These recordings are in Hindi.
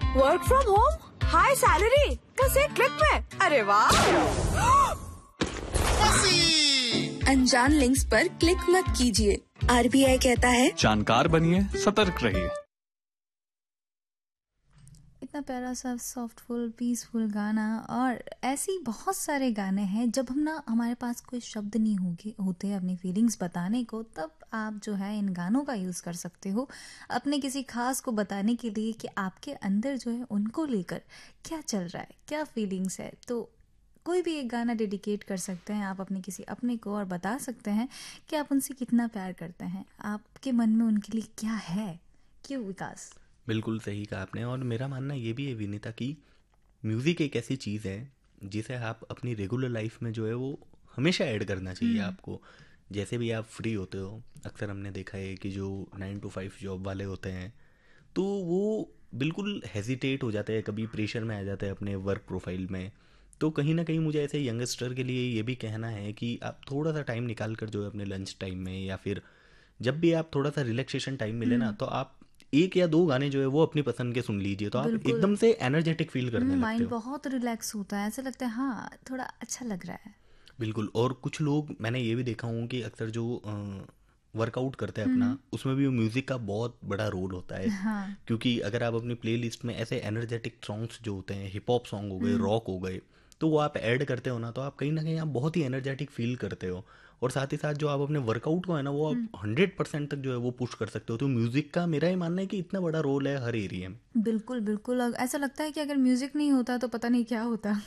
Work from home, high salary, बस एक क्लिक में। अरे वाह! अनजान लिंक्स पर क्लिक मत कीजिए। आरबीआई कहता है जानकार बनिए, सतर्क रहिए। इतना प्यारा सा सॉफ्टफुल पीसफुल गाना, और ऐसे ही बहुत सारे गाने हैं जब हम ना हमारे पास कोई शब्द नहीं होते अपनी फीलिंग्स बताने को, तब आप जो है इन गानों का यूज़ कर सकते हो अपने किसी खास को बताने के लिए कि आपके अंदर जो है उनको लेकर क्या चल रहा है, क्या फीलिंग्स है। तो कोई भी एक गाना डेडिकेट कर सकते हैं आप अपने किसी अपने को, और बता सकते हैं कि आप उनसे कितना प्यार करते हैं, आपके मन में उनके लिए क्या है। क्यों विकास? बिल्कुल सही कहा आपने। और मेरा मानना ये भी है विनीता कि म्यूज़िक एक ऐसी चीज़ है जिसे आप अपनी रेगुलर लाइफ में जो है वो हमेशा ऐड करना चाहिए आपको। जैसे भी आप फ्री होते हो, अक्सर हमने देखा है कि जो 9 to 5 जॉब वाले होते हैं तो वो बिल्कुल हेजिटेट हो जाते हैं, कभी प्रेशर में आ जाते हैं अपने वर्क प्रोफाइल में। तो कहीं ना कहीं मुझे ऐसे यंगस्टर के लिए ये भी कहना है कि आप थोड़ा सा टाइम निकाल कर जो है अपने लंच टाइम में या फिर जब भी आप थोड़ा सा रिलैक्सेशन टाइम मिले ना, तो आप एक या दो गाने जो है वो अपनी पसंद के सुन लीजिए, तो आप बिल्कुल। एकदम से एनर्जेटिक फील करने लगते माइंड हो। बहुत रिलैक्स होता है, ऐसा लगता है हाँ थोड़ा अच्छा लग रहा है। बिल्कुल। और कुछ लोग मैंने ये भी देखा हूँ कि अक्सर जो वर्कआउट करते हैं अपना, उसमें भी म्यूज़िक का बहुत बड़ा रोल होता है। हाँ। क्योंकि अगर आप अपनी प्लेलिस्ट में ऐसे एनर्जेटिक सॉन्ग्स जो होते हैं, हिप हॉप सॉन्ग हो गए, रॉक हो गए, तो वो आप ऐड करते हो ना, तो आप कहीं ना कहीं आप बहुत ही एनर्जेटिक फील करते हो। और साथ ही साथ जो आप अपने वर्कआउट को है ना, वो आप 100% तक जो है वो पुश कर सकते हो। तो म्यूज़िक का मेरा ये मानना है कि इतना बड़ा रोल है हर एरिया में। बिल्कुल बिल्कुल, ऐसा लगता है कि अगर म्यूजिक नहीं होता तो पता नहीं क्या होता।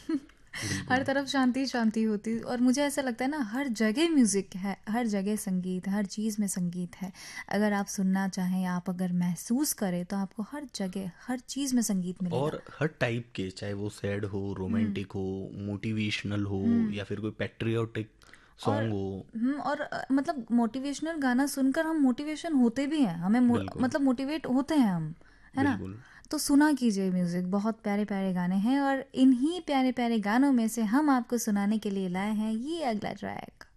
हर बिल्कुल। तरफ शांति शांति होती, और मुझे ऐसा लगता है ना हर जगह म्यूजिक है, हर जगह संगीत, हर चीज़ में संगीत है। अगर आप सुनना चाहें, आप अगर महसूस करें, तो आपको हर जगह हर चीज़ में संगीत मिलेगा। और हर टाइप के, चाहे वो सैड हो, रोमांटिक हो, मोटिवेशनल हो, या फिर कोई पैट्रियोटिक और सॉन्ग हो। और मतलब मोटिवेशनल गाना सुनकर हम मोटिवेशन होते भी हैं, हमें बिल्कुल। मतलब मोटिवेट होते हैं हम, है ना। बिल्कुल। तो सुना कीजिए म्यूजिक, बहुत प्यारे प्यारे गाने हैं, और इन्हीं प्यारे प्यारे गानों में से हम आपको सुनाने के लिए लाए हैं ये अगला ट्रैक।